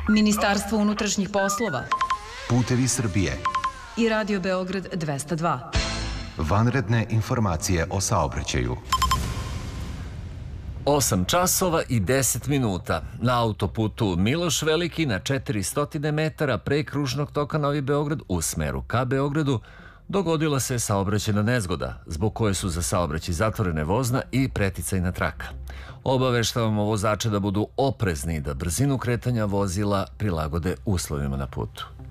Ministarstvo unutrašnjih poslova, Putevi Srbije i Radio Beograd 202. Vanredne informacije o saobraćaju. 8 časova i 10 minuta. Na autoputu Miloš Veliki na 400 metara pre kružnog toka Novi Beograd u smeru ka Beogradu dogodila se saobraćajna nezgoda, zbog koje su za saobraćaj zatvorene vozna i preticajna traka. Obaveštavamo vozače da budu oprezni i da brzinu kretanja vozila prilagode uslovima na putu.